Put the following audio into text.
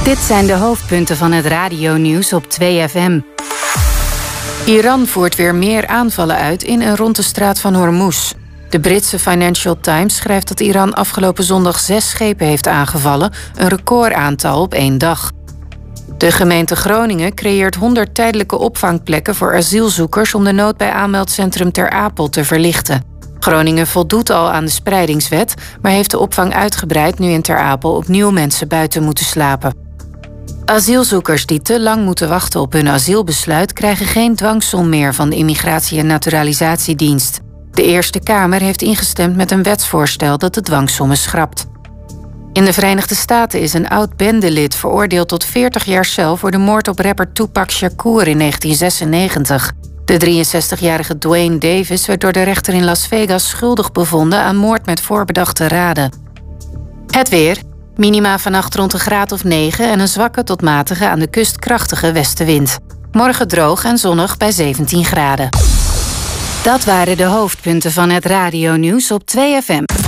Dit zijn de hoofdpunten van het radionieuws op 2FM. Iran voert weer meer aanvallen uit in en rond de straat van Hormuz. De Britse Financial Times schrijft dat Iran afgelopen zondag 6 schepen heeft aangevallen, een recordaantal op 1 dag. De gemeente Groningen creëert 100 tijdelijke opvangplekken voor asielzoekers om de nood bij aanmeldcentrum Ter Apel te verlichten. Groningen voldoet al aan de spreidingswet, maar heeft de opvang uitgebreid nu in Ter Apel opnieuw mensen buiten moeten slapen. Asielzoekers die te lang moeten wachten op hun asielbesluit krijgen geen dwangsom meer van de Immigratie- en Naturalisatiedienst. De Eerste Kamer heeft ingestemd met een wetsvoorstel dat de dwangsommen schrapt. In de Verenigde Staten is een oud-bendelid veroordeeld tot 40 jaar cel voor de moord op rapper Tupac Shakur in 1996. De 63-jarige Dwayne Davis werd door de rechter in Las Vegas schuldig bevonden aan moord met voorbedachte raden. Het weer. Minima vannacht rond een graad of 9 en een zwakke tot matige aan de kust krachtige westenwind. Morgen droog en zonnig bij 17 graden. Dat waren de hoofdpunten van het radionieuws op 2FM.